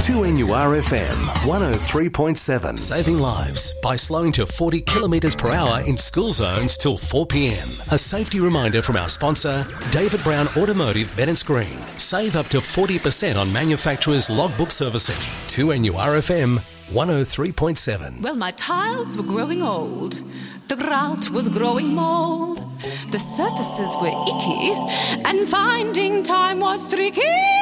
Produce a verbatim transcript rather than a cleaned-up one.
two N U R F M, one oh three point seven. Saving lives by slowing to forty kilometres per hour in school zones till four p.m. A safety reminder from our sponsor, David Brown Automotive, Bennetts Green. Save up to forty percent on manufacturers' logbook servicing. two N U R F M, one oh three point seven. Well, my tiles were growing old. The grout was growing mould. The surfaces were icky. And finding time was tricky.